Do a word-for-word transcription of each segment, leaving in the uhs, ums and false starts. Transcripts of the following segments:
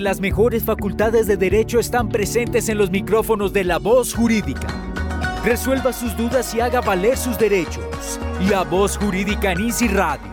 Las mejores facultades de Derecho están presentes en los micrófonos de La Voz Jurídica. Resuelva sus dudas y haga valer sus derechos. La Voz Jurídica en Easy Radio.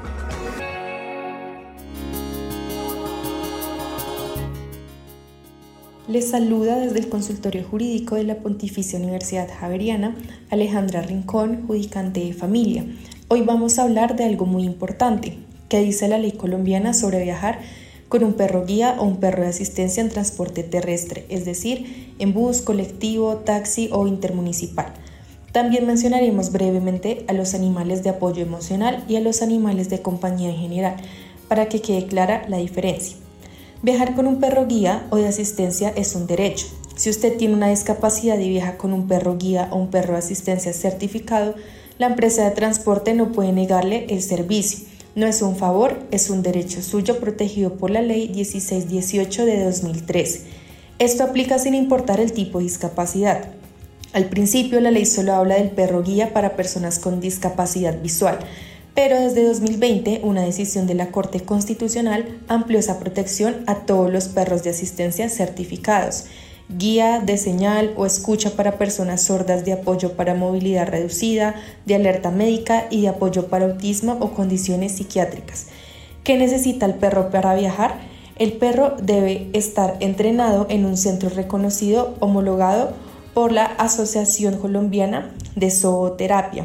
Les saluda desde el consultorio jurídico de la Pontificia Universidad Javeriana, Alejandra Rincón, judicante de familia. Hoy vamos a hablar de algo muy importante, que dice la ley colombiana sobre viajar con un perro guía o un perro de asistencia en transporte terrestre, es decir, en bus, colectivo, taxi o intermunicipal. También mencionaremos brevemente a los animales de apoyo emocional y a los animales de compañía en general, para que quede clara la diferencia. Viajar con un perro guía o de asistencia es un derecho. Si usted tiene una discapacidad y viaja con un perro guía o un perro de asistencia certificado, la empresa de transporte no puede negarle el servicio. No es un favor, es un derecho suyo protegido por la Ley dieciséis dieciocho de dos mil trece. Esto aplica sin importar el tipo de discapacidad. Al principio, la ley solo habla del perro guía para personas con discapacidad visual, pero desde dos mil veinte, una decisión de la Corte Constitucional amplió esa protección a todos los perros de asistencia certificados, guía de señal o escucha para personas sordas, de apoyo para movilidad reducida, de alerta médica y de apoyo para autismo o condiciones psiquiátricas. ¿Qué necesita el perro para viajar? El perro debe estar entrenado en un centro reconocido, homologado por la Asociación Colombiana de Zooterapia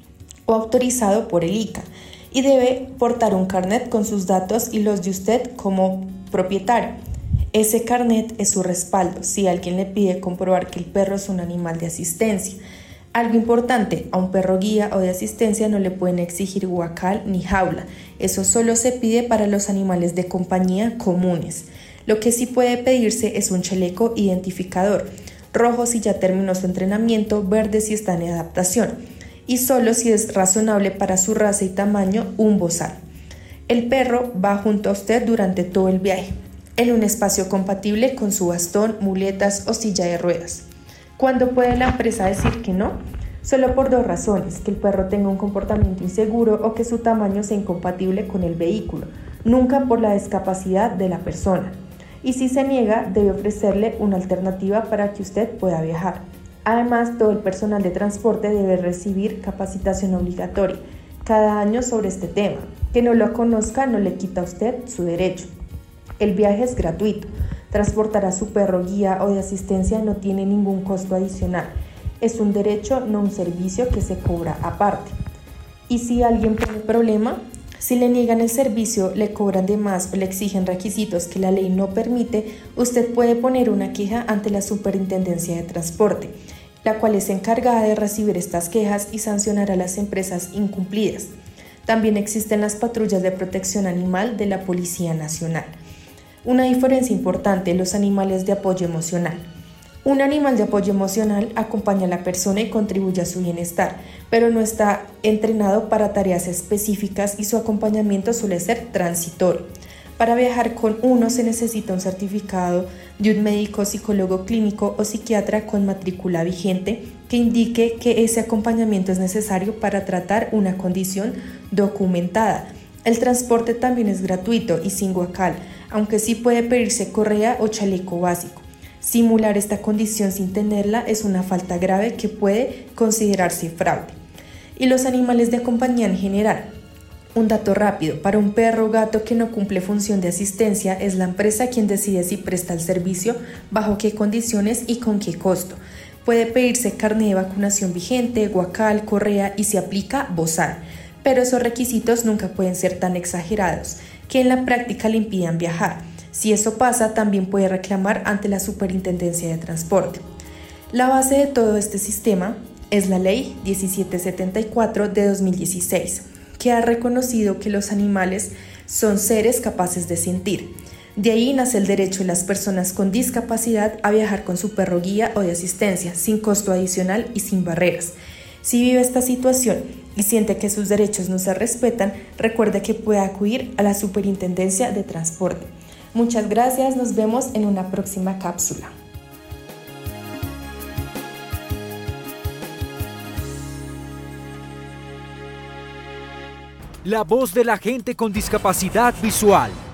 o autorizado por el I C A, y debe portar un carnet con sus datos y los de usted como propietario. Ese carnet es su respaldo si alguien le pide comprobar que el perro es un animal de asistencia. Algo importante, a un perro guía o de asistencia no le pueden exigir guacal ni jaula. Eso solo se pide para los animales de compañía comunes. Lo que sí puede pedirse es un chaleco identificador, rojo si ya terminó su entrenamiento, verde si está en adaptación, y solo si es razonable para su raza y tamaño, un bozal. El perro va junto a usted durante todo el viaje, en un espacio compatible con su bastón, muletas o silla de ruedas. ¿Cuándo puede la empresa decir que no? Solo por dos razones: que el perro tenga un comportamiento inseguro o que su tamaño sea incompatible con el vehículo, nunca por la discapacidad de la persona. Y si se niega, debe ofrecerle una alternativa para que usted pueda viajar. Además, todo el personal de transporte debe recibir capacitación obligatoria cada año sobre este tema. Que no lo conozca no le quita a usted su derecho. El viaje es gratuito. Transportar a su perro guía o de asistencia no tiene ningún costo adicional. Es un derecho, no un servicio que se cobra aparte. Y si alguien pone problema, si le niegan el servicio, le cobran de más o le exigen requisitos que la ley no permite, usted puede poner una queja ante la Superintendencia de Transporte, la cual es encargada de recibir estas quejas y sancionar a las empresas incumplidas. También existen las patrullas de protección animal de la Policía Nacional. Una diferencia importante: los animales de apoyo emocional. Un animal de apoyo emocional acompaña a la persona y contribuye a su bienestar, pero no está entrenado para tareas específicas y su acompañamiento suele ser transitorio. Para viajar con uno se necesita un certificado de un médico, psicólogo clínico o psiquiatra con matrícula vigente que indique que ese acompañamiento es necesario para tratar una condición documentada. El transporte también es gratuito y sin guacal, aunque sí puede pedirse correa o chaleco básico. Simular esta condición sin tenerla es una falta grave que puede considerarse fraude. Y los animales de compañía en general. Un dato rápido: para un perro o gato que no cumple función de asistencia, es la empresa quien decide si presta el servicio, bajo qué condiciones y con qué costo. Puede pedirse carnet de vacunación vigente, guacal, correa y, si aplica, bozal. Pero esos requisitos nunca pueden ser tan exagerados que en la práctica le impidan viajar. Si eso pasa, también puede reclamar ante la Superintendencia de Transporte. La base de todo este sistema es la Ley diecisiete setenta y cuatro de dos mil dieciséis, que ha reconocido que los animales son seres capaces de sentir. De ahí nace el derecho de las personas con discapacidad a viajar con su perro guía o de asistencia, sin costo adicional y sin barreras. Si vive esta situación y siente que sus derechos no se respetan, recuerde que puede acudir a la Superintendencia de Transporte. Muchas gracias, nos vemos en una próxima cápsula. La voz de la gente con discapacidad visual.